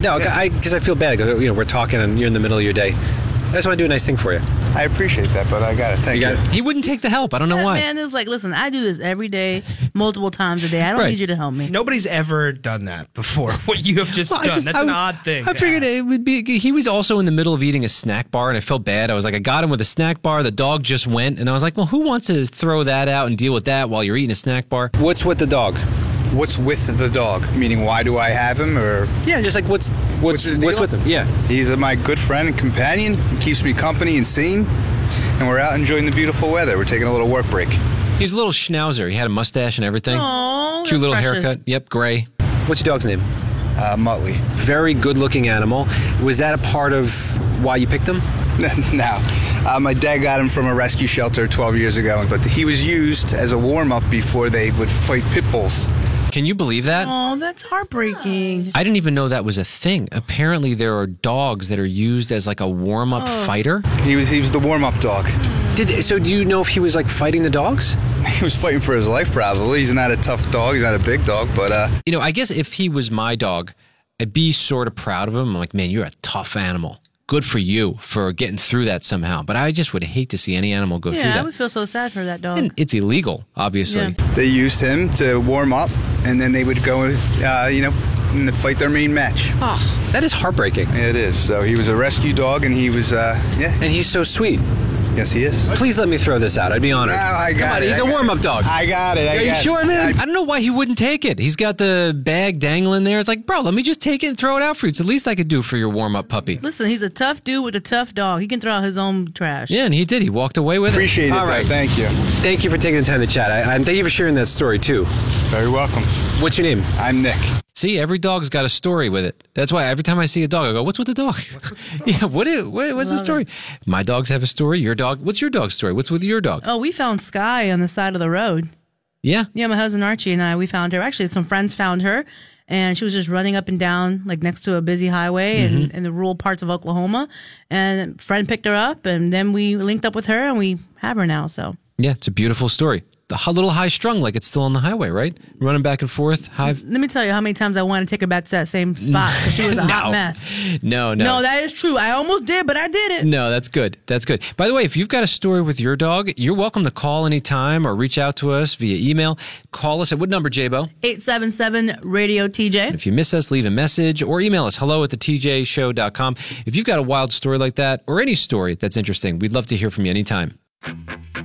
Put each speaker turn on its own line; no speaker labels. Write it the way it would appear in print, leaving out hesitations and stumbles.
No, because I feel bad because we're talking and you're in the middle of your day. I just want to do a nice thing for you.
I appreciate that, but I got it. Thank you.
He wouldn't take the help. I don't know why.
Man is like, listen, I do this every day, multiple times a day. I don't need you to help me.
Nobody's ever done that before. What you have just done. That's an odd thing.
I figured it would be. He was also in the middle of eating a snack bar, and I felt bad. I was like, I got him with a snack bar. The dog just went, and I was like, well, who wants to throw that out and deal with that while you're eating a snack bar? What's with the dog?
What's with the dog? Meaning, why do I have him? Or
yeah, just like what's with him? Yeah,
he's my good friend and companion. He keeps me company and sane, and we're out enjoying the beautiful weather. We're taking a little work break.
He's a little schnauzer. He had a mustache and everything.
Oh,
cute little
precious.
haircut. Yep, gray. What's your dog's name?
Muttley.
Very good-looking animal. Was that a part of why you picked him?
No. My dad got him from a rescue shelter 12 years ago, but he was used as a warm-up before they would fight pit bulls.
Can you believe that?
Oh, that's heartbreaking.
I didn't even know that was a thing. Apparently, there are dogs that are used as like a warm-up fighter.
He was the warm-up dog.
So do you know if he was like fighting the dogs?
He was fighting for his life, probably. He's not a tough dog. He's not a big dog, but...
I guess if he was my dog, I'd be sort of proud of him. I'm like, man, you're a tough animal. Good for you for getting through that somehow. But I just would hate to see any animal go through that.
Yeah, I would feel so sad for that dog.
And it's illegal, obviously.
Yeah.
They used him to warm up, and then they would go, and fight their main match.
Oh, that is heartbreaking.
It is. So he was a rescue dog, and he was,
And he's so sweet.
Yes, he is.
Please let me throw this out. I'd be honored.
No, I got it.
He's a warm-up dog.
I got it.
Are you sure, man? I don't know why he wouldn't take it. He's got the bag dangling there. It's like, bro, let me just take it and throw it out for you. It's the least I could do for your warm-up puppy.
Listen, he's a tough dude with a tough dog. He can throw out his own trash.
Yeah, and he did. He walked away with
Appreciate it.
All right.
Thank you.
Thank you for taking the time to chat. And thank you for sharing that story, too.
Very welcome.
What's your name?
I'm Nick.
See, every dog's got a story with it. That's why every time I see a dog, I go, what's with the dog? Yeah, what's the story? My dogs have a story. Your dog, what's your dog's story? What's with your dog?
Oh, we found Sky on the side of the road.
Yeah?
Yeah, my husband Archie and I, we found her. Actually, some friends found her, and she was just running up and down, like next to a busy highway in the rural parts of Oklahoma. And a friend picked her up, and then we linked up with her, and we have her now, so.
Yeah, it's a beautiful story. A little high-strung, like it's still on the highway, right? Running back and forth.
Let me tell you how many times I wanted to take her back to that same spot because she was a hot mess.
No.
No, that is true. I almost did, but I did it.
No, that's good. That's good. By the way, if you've got a story with your dog, you're welcome to call anytime or reach out to us via email. Call us at what number, J-Bo?
877-RADIO-TJ.
If you miss us, leave a message or email us, hello@thetjshow.com. If you've got a wild story like that or any story that's interesting, we'd love to hear from you anytime.